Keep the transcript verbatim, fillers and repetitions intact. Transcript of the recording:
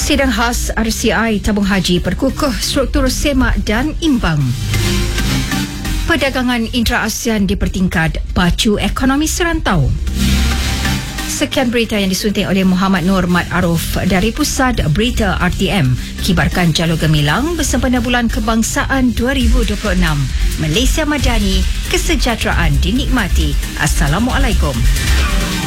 Sidang khas R C I tabung haji perkukuh struktur semak dan imbang. Perdagangan intra-ASEAN dipertingkat pacu ekonomi serantau. Sekian berita yang disunting oleh Muhammad Nur Mat Aruf dari Pusat Berita R T M. Kibarkan jalur gemilang bersempena Bulan Kebangsaan dua ribu dua puluh enam. Malaysia Madani, kesejahteraan dinikmati. Assalamualaikum.